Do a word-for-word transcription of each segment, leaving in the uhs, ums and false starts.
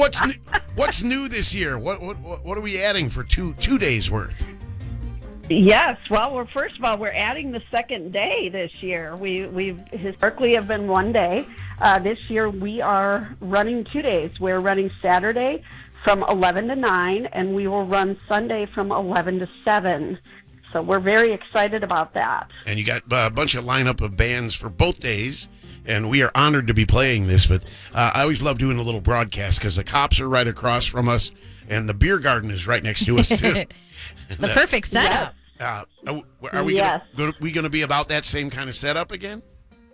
what's new, what's new this year? What what what are we adding for two two days worth? Yes, well, we're first of all, we're adding the second day this year. We we've historically have been one day. Uh, this year we are running two days. We're running Saturday from eleven to nine, and we will run Sunday from eleven to seven. So we're very excited about that. And you got uh, a bunch of lineup of bands for both days, and we are honored to be playing this. But uh, I always love doing a little broadcast because the cops are right across from us, and the beer garden is right next to us too. The perfect setup. Uh, are we Yes. gonna, we going to be about that same kind of setup again?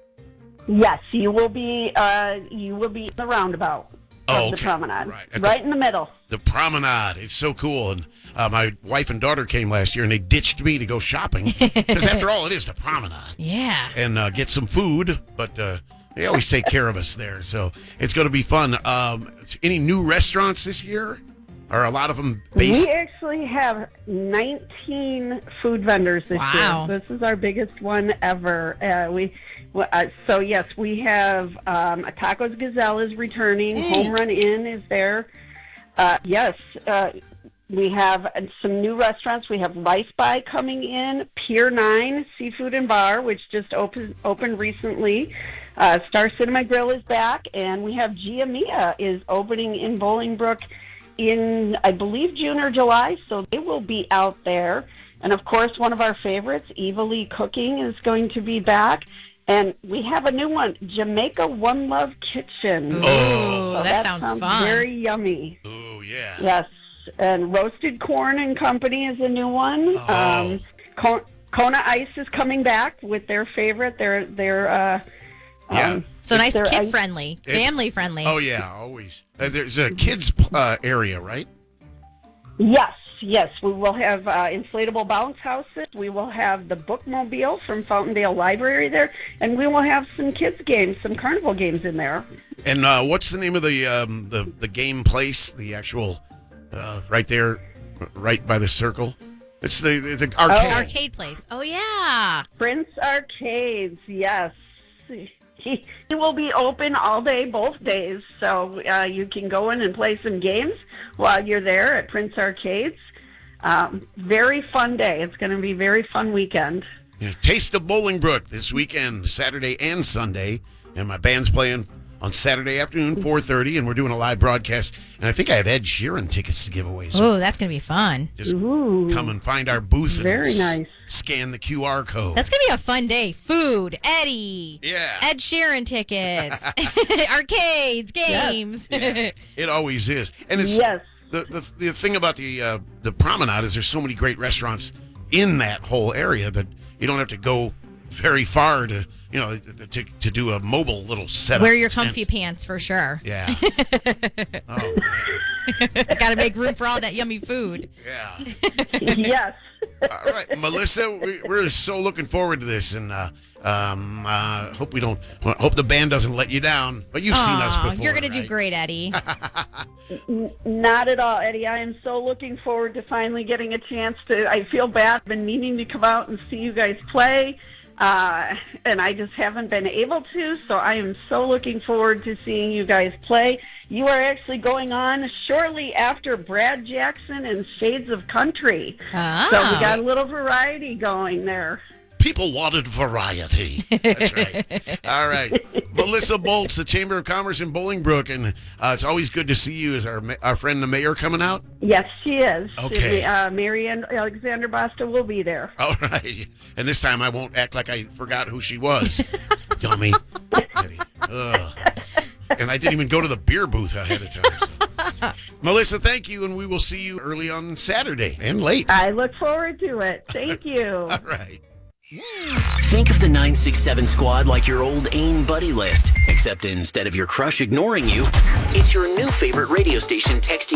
Yes, you will be. Uh, you will be in the roundabout Oh, of the okay. promenade, Right. At right the- in the middle. The promenade. It's so cool. And uh, my wife and daughter came last year, and they ditched me to go shopping because after all, it is the promenade. Yeah. And uh, get some food, but uh, they always take care of us there. So it's going to be fun. Um, any new restaurants this year? Are a lot of them based? We actually have nineteen food vendors this Wow. year. This is our biggest one ever. Uh, we uh, so yes, we have um, a Tacos Gazelle is returning. Mm. Home Run Inn is there. Uh, yes, uh, we have uh, some new restaurants. We have Life By coming in. Pier Nine Seafood and Bar, which just opened opened recently. Uh, Star Cinema Grill is back, and we have Giamia is opening in Bolingbrook in, I believe, June or July, so they will be out there. And, of course, one of our favorites, Evilly Cooking, is going to be back. And we have a new one, Jamaica One Love Kitchen. Oh, So that sounds fun. very yummy. Oh, yeah. Yes. And Roasted Corn and Company is a new one. Oh. Um, Co- Kona Ice is coming back with their favorite, their, their uh, Yeah. um, So nice, their kid ice- friendly, It's- family friendly. Oh, yeah, always. Uh, there's a kids uh, area, right? Yes, yes. We will have uh, inflatable bounce houses. We will have the bookmobile from Fountaindale Library there. And we will have some kids' games, some carnival games in there. And uh, what's the name of the um, the the game place? The actual uh, right there, right by the circle. It's the the, the arcade. Arcade place. Oh, yeah. Prince Arcades, yes. He, he will be open all day, both days. So uh, you can go in and play some games while you're there at Prince Arcades. Um, very fun day. It's going to be a very fun weekend. Yeah, Taste of Bolingbrook this weekend, Saturday and Sunday, and my band's playing on Saturday afternoon, four thirty, and we're doing a live broadcast. And I think I have Ed Sheeran tickets to give away. So Oh, that's going to be fun. just Ooh, come and find our booth and very s- nice. scan the Q R code. That's going to be a fun day. Food, Eddie, yeah. Ed Sheeran tickets, arcades, games. Yeah. It always is. And it's Yes. the, the the thing about the uh, the promenade is there's so many great restaurants in that whole area that you don't have to go very far to you know to to do a mobile little setup. Wear your comfy tent. pants for sure. Yeah. Oh man. Got to make room for all that yummy food. Yeah. Yes. All right, Melissa, we, we're so looking forward to this, and uh, um, uh, hope we don't. well, hope the band doesn't let you down. But you've seen us Aw, before. you're going to do right? great, Eddie. N- Not at all, Eddie. I am so looking forward to finally getting a chance to. I feel bad. I've been meaning to come out and see you guys play, uh, and I just haven't been able to. So I am so looking forward to seeing you guys play. You are actually going on shortly after Brad Jackson and Shades of Country. Oh. So we got a little variety going there. People wanted variety. That's right. All right. Melissa Bolts, the Chamber of Commerce in Bolingbrook, and uh, it's always good to see you. Is our ma- our friend the mayor coming out? Yes, she is. Okay. She, uh, Mary Ann Alexander Basta will be there. All right. And this time I won't act like I forgot who she was. Dummy. Ugh. And I didn't even go to the beer booth ahead of time. So. Melissa, thank you, and we will see you early on Saturday and late. I look forward to it. Thank you. All right. Think of the nine six seven squad like your old AIM buddy list, except instead of your crush ignoring you, it's your new favorite radio station texting